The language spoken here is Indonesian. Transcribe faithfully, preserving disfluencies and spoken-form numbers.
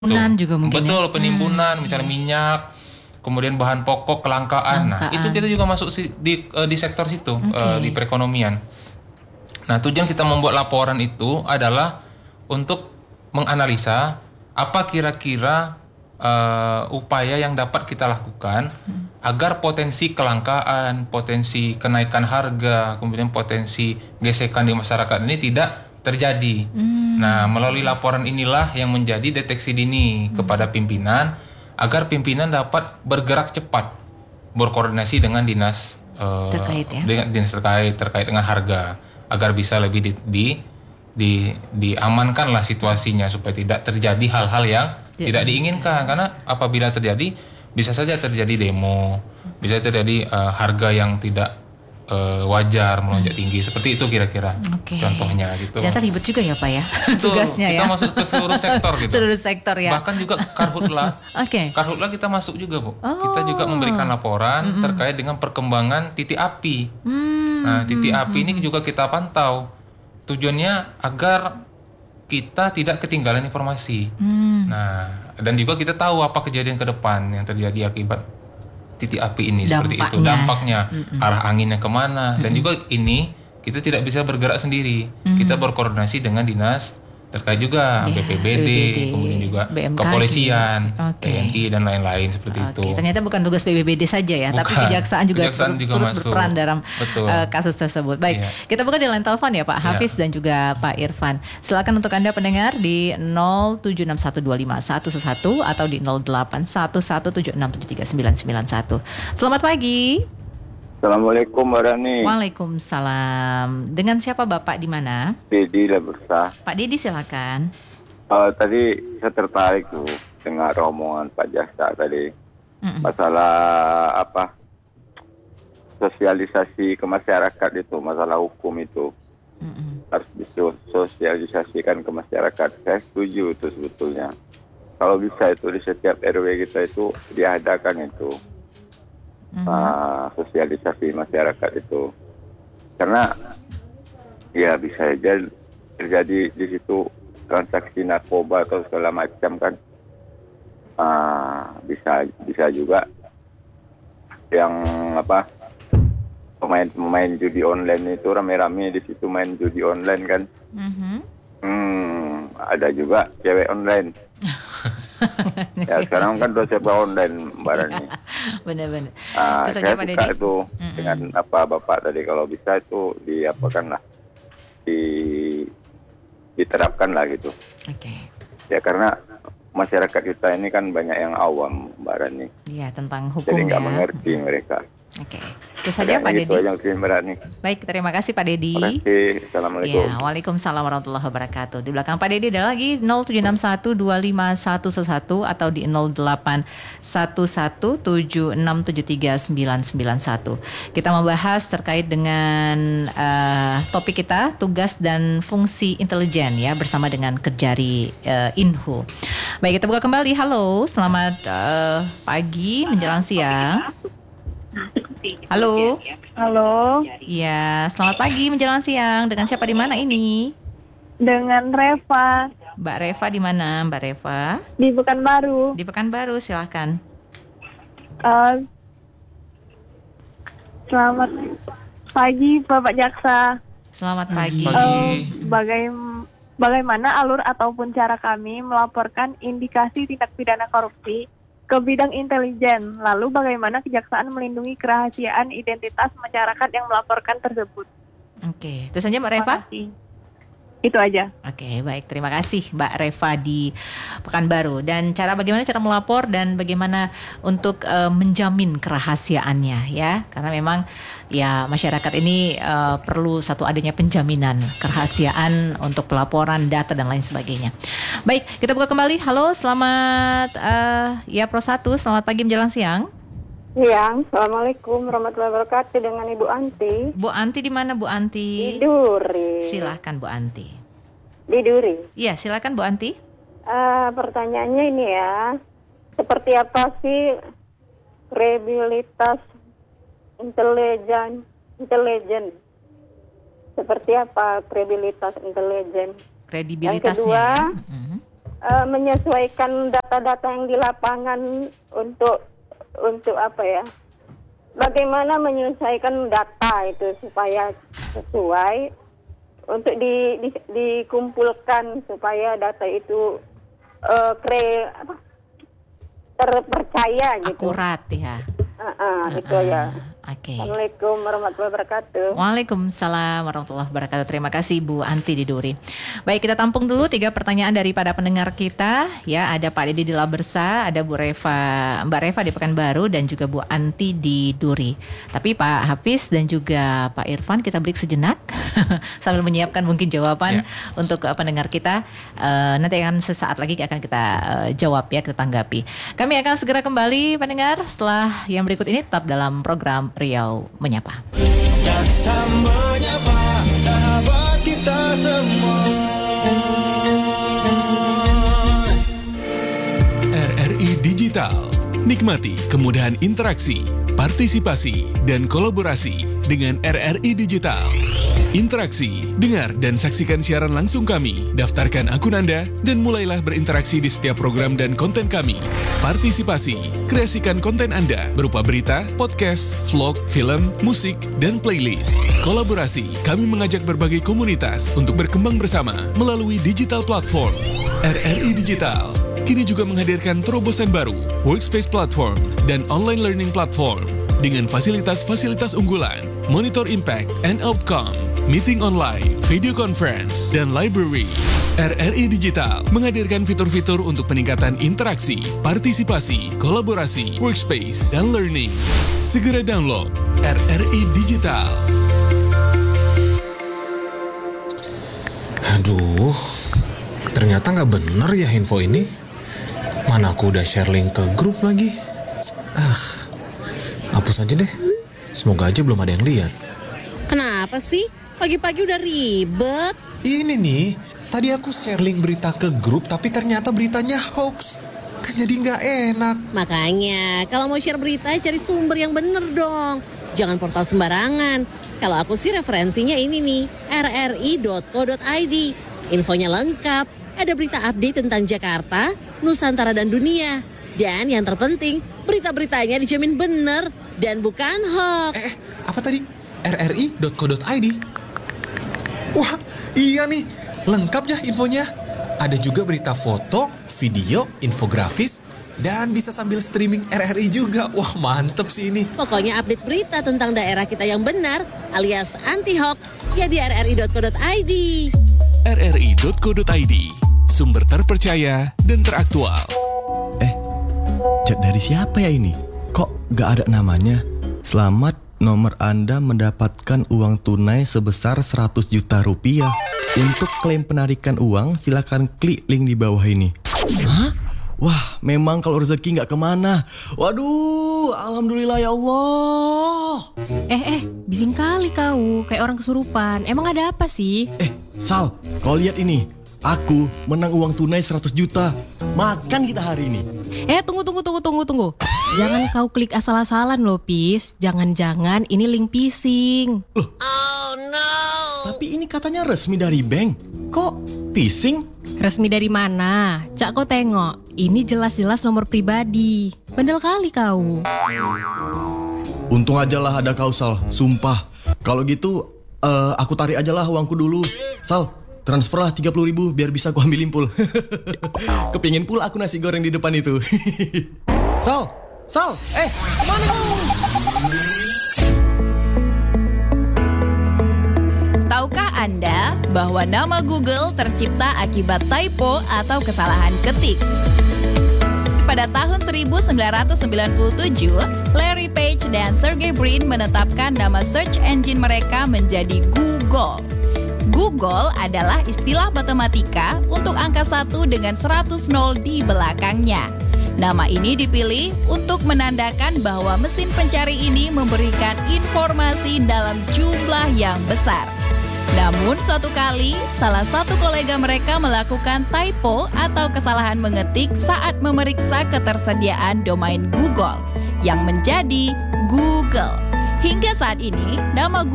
Penimbunan juga mungkin Betul, ya? penimbunan, Hmm, misalnya iya. minyak, kemudian bahan pokok, kelangkaan. Nah, itu Kelangkaan. kita juga masuk si- di eh, di sektor situ, eh, Oke. di perekonomian. Nah, tujuan kita membuat laporan itu adalah untuk menganalisa apa kira-kira eh, upaya yang dapat kita lakukan agar potensi kelangkaan, potensi kenaikan harga, kemudian potensi gesekan di masyarakat ini tidak terjadi. Hmm. Nah, melalui laporan inilah yang menjadi deteksi dini kepada pimpinan agar pimpinan dapat bergerak cepat berkoordinasi dengan dinas eh, Terkait ya? dengan dinas terkait terkait dengan harga agar bisa lebih di, di, di diamankanlah situasinya supaya tidak terjadi hal-hal yang Tidak tidak diinginkan, karena apabila terjadi bisa saja terjadi demo, bisa terjadi eh, harga yang tidak eh, wajar melonjak tinggi, seperti itu kira-kira Oke. contohnya gitu. Ternyata ribet juga ya Pak ya Betul, tugasnya kita ya. masuk ke seluruh sektor gitu. Seluruh sektor ya. Bahkan juga Karhutla. Oke. Karhutla kita masuk juga, Bu. Oh. Kita juga memberikan laporan terkait dengan perkembangan titik api. Hmm. Nah, titik api ini juga kita pantau. Tujuannya agar kita tidak ketinggalan informasi. Hmm. Nah, dan juga kita tahu apa kejadian ke depan yang terjadi akibat titik api ini, seperti itu. Dampaknya. Dampaknya, arah anginnya kemana. Dan juga ini kita tidak bisa bergerak sendiri. Kita berkoordinasi dengan dinas terkait juga, Ya, B P B D, B P B D, kemudian juga B M K G. kepolisian, Oke. T N I dan lain-lain seperti itu. Oke, ternyata bukan tugas B P B D saja ya, tapi Bukan. kejaksaan juga Kejaksaan turut, juga turut masuk. berperan dalam Betul. uh, kasus tersebut. Baik, Iya. kita buka di line telepon ya Pak Hafiz dan juga Pak Irfan. Silakan untuk Anda pendengar di nol tujuh enam satu dua lima satu satu atau di nol delapan satu satu tujuh enam tujuh tiga sembilan sembilan satu. Selamat pagi. Assalamualaikum Mbak Rani. Waalaikumsalam. Dengan siapa Bapak di mana? Dedi Labursa. Pak Dedi silakan. Uh, tadi saya tertarik tuh dengar omongan Pak Jaksa tadi. Mm-mm. Masalah apa? Sosialisasi ke masyarakat itu, masalah hukum itu. Mm-mm. Harus disosialisasikan ke masyarakat. Saya setuju itu sebetulnya. Kalau bisa itu di setiap R W kita itu diadakan itu. Mhm. Uh, sosialisasi masyarakat itu, karena ya bisa saja terjadi di situ transaksi narkoba atau segala macam kan, uh, bisa bisa juga yang apa pemain-pemain judi online itu rame-rame di situ main judi online kan. Mhm. Hmm, ada juga cewek online. Ya sekarang kan udah serba online Mbak Rani. Benar-benar. Ah, Itu saja saya Pak suka Dedi. itu Mm-mm. dengan apa Bapak tadi, kalau bisa itu diapakan lah, di diterapkan lah gitu. Oke. Ya karena masyarakat kita ini kan banyak yang awam Mbak Rani, Iya, tentang jadi hukum nggak ya. mengerti mereka. Oke. Itu saja Pak Gitu Dedi. aja mungkin Mbak Rani. Baik, terima kasih Pak Dedi. Terima kasih. Assalamualaikum. Ya, Waalaikumsalam warahmatullahi wabarakatuh. Di belakang Pak Dedi ada lagi nol tujuh enam satu dua lima satu satu atau di nol delapan satu satu tujuh enam tujuh tiga sembilan sembilan satu. Kita membahas terkait dengan uh, topik kita, tugas dan fungsi intelijen ya, bersama dengan Kejari uh, Inhu. Baik, kita buka kembali. Halo, selamat uh, pagi menjelang siang. Halo. Halo, Iya, selamat pagi menjelang siang. Dengan siapa di mana ini? dengan Reva Mbak Reva di mana? Mbak Reva di Pekanbaru. di Pekanbaru, silahkan. Eh, selamat pagi Bapak Jaksa. Selamat pagi. Pagi. Eh, bagaim- bagaimana alur ataupun cara kami melaporkan indikasi tindak pidana korupsi ke bidang intelijen? Lalu bagaimana kejaksaan melindungi kerahasiaan identitas masyarakat yang melaporkan tersebut? Oke, itu saja Mbak Reva. Terima kasih. Itu aja. Oke, baik. Terima kasih Mbak Reva di Pekanbaru. Dan cara bagaimana cara melapor dan bagaimana untuk eh, menjamin kerahasiaannya ya. Karena memang ya masyarakat ini eh, perlu satu adanya penjaminan kerahasiaan untuk pelaporan data dan lain sebagainya. Baik, kita buka kembali. Halo, selamat eh, ya Pro satu, selamat pagi menjelang siang. Siang, Assalamualaikum warahmatullahi wabarakatuh, dengan Ibu Anti Bu Anti di mana Bu di Anti? Duri. Silahkan Bu Anti. Di Duri. Iya, silakan Bu Anti. Eh, pertanyaannya ini ya, seperti apa sih kredibilitas intelijen? Intelijen. Seperti apa kredibilitas intelijen? Yang Kredibilitasnya. kedua, ya. Mhm. uh, menyesuaikan data-data yang di lapangan untuk untuk apa ya? Bagaimana menyesuaikan data itu supaya sesuai untuk di, di, dikumpulkan supaya data itu uh, kre apa? terpercaya gitu. Akurat ya. Uh, uh, Uh, itu ya. Oke. Okay. Assalamualaikum warahmatullahi wabarakatuh. Waalaikumsalam warahmatullahi wabarakatuh. Terima kasih Bu Anti di Duri. Baik, kita tampung dulu tiga pertanyaan daripada pendengar kita. Ya, ada Pak Dedi di Labersa, ada Bu Reva, Mbak Reva di Pekanbaru, dan juga Bu Anti di Duri. Tapi Pak Hafiz dan juga Pak Irfan, kita break sejenak sambil menyiapkan mungkin jawaban ya. Untuk uh, pendengar kita. Uh, nanti akan sesaat lagi akan kita uh, jawab ya, kita tanggapi. Kami akan segera kembali pendengar setelah yang berikut ini, tetap dalam program Riau Menyapa. Jaksa menyapa sahabat kita semua. R R I Digital. Nikmati kemudahan interaksi, partisipasi, dan kolaborasi dengan R R I Digital. Interaksi, dengar dan saksikan siaran langsung kami, daftarkan akun Anda, dan mulailah berinteraksi di setiap program dan konten kami. Partisipasi, kreasikan konten Anda berupa berita, podcast, vlog, film, musik, dan playlist. Kolaborasi, kami mengajak berbagai komunitas untuk berkembang bersama melalui digital platform. R R I Digital kini juga menghadirkan terobosan baru, workspace platform, dan online learning platform dengan fasilitas-fasilitas unggulan, monitor impact and outcome, meeting online, video conference, dan library. R R I Digital menghadirkan fitur-fitur untuk peningkatan interaksi, partisipasi, kolaborasi, workspace, dan learning. Segera download R R I Digital. Aduh, ternyata nggak bener ya info ini. Mana aku udah share link ke grup lagi. Ah, hapus aja deh. Semoga aja belum ada yang lihat. Kenapa sih? Pagi-pagi udah ribet. Ini nih, tadi aku share link berita ke grup tapi ternyata beritanya hoax. Kan jadi nggak enak. Makanya, kalau mau share berita cari sumber yang bener dong. Jangan portal sembarangan. Kalau aku sih referensinya ini nih, r r i dot co dot i d. Infonya lengkap. Ada berita update tentang Jakarta, Nusantara, dan dunia. Dan yang terpenting, berita-beritanya dijamin bener dan bukan hoax. Eh, apa tadi? r r i dot co dot i d. Wah, iya nih. Lengkap ya infonya. Ada juga berita foto, video, infografis, dan bisa sambil streaming R R I juga. Wah, mantep sih ini. Pokoknya update berita tentang daerah kita yang benar alias anti-hoax ya di r r i dot co dot i d. r r i dot co dot i d. Sumber terpercaya dan teraktual. Eh, chat dari siapa ya ini? Kok gak ada namanya? Selamat, nomor Anda mendapatkan uang tunai sebesar seratus juta rupiah. Untuk klaim penarikan uang, silakan klik link di bawah ini. Hah? Wah, memang kalau rezeki gak kemana. Waduh, alhamdulillah ya Allah. Eh, eh, bising kali kau, kayak orang kesurupan. Emang ada apa sih? Eh, Sal, kau lihat ini. Aku menang uang tunai seratus juta. Makan kita hari ini. Eh, tunggu, tunggu, tunggu, tunggu, tunggu. Jangan kau klik asal-asalan loh, Pis. Jangan-jangan ini link phishing. Loh. Oh no. Tapi ini katanya resmi dari bank. Kok phishing? Resmi dari mana? Cak, kau tengok. Ini jelas-jelas nomor pribadi. Bandel kali kau. Untung aja lah ada kau, Sal. Sumpah. Kalau gitu, uh, aku tarik aja lah uangku dulu. Sal, transferlah tiga puluh ribu biar bisa aku ambilin pul. Kepingin pula aku nasi goreng di depan itu. Sal, Sal, eh, kemana kau? Tahukah Anda bahwa nama Google tercipta akibat typo atau kesalahan ketik? Pada tahun seribu sembilan ratus sembilan puluh tujuh, Larry Page dan Sergey Brin menetapkan nama search engine mereka menjadi Google. Google adalah istilah matematika untuk angka satu dengan seratus nol di belakangnya. Nama ini dipilih untuk menandakan bahwa mesin pencari ini memberikan informasi dalam jumlah yang besar. Namun suatu kali, salah satu kolega mereka melakukan typo atau kesalahan mengetik saat memeriksa ketersediaan domain Google, yang menjadi Google. Hingga saat ini, nama